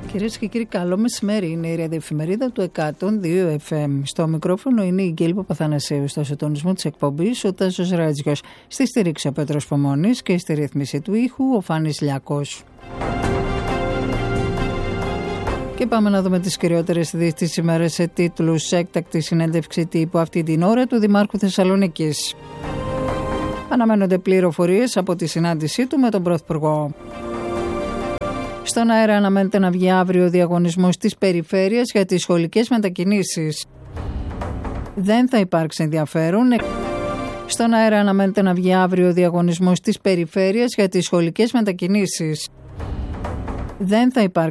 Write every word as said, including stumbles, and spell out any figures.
Κυρίες και κύριοι, καλό μεσημέρι. Είναι η ραδιοεφημερίδα του εκατόν δύο εφ εμ. Στο μικρόφωνο είναι η Γκέλη Παπαθανασίου. Στο συντονισμό της εκπομπής ο Τάσος Ράτζιος. Στη στήριξη ο Πέτρος Πομώνης και στη ρύθμιση του ήχου ο Φάνης Λιακός. Και πάμε να δούμε τις κυριότερες ειδήσεις της ημέρας σε τίτλους. Έκτακτη συνέντευξη τύπου αυτή την ώρα του Δημάρχου Θεσσαλονίκης. Αναμένονται πληροφορίες από τη συνάντησή του με τον Πρωθυπουργό. Στον αέρα αναμένεται να βγει αύριο ο διαγωνισμός της περιφέρειας για τις σχολικές μετακινήσεις. Δεν θα υπάρξει ενδιαφέρον. Στον αέρα αναμένεται να βγει αύριο ο διαγωνισμός της περιφέρειας για τις σχολικές μετακινήσεις. Δεν θα υπάρξει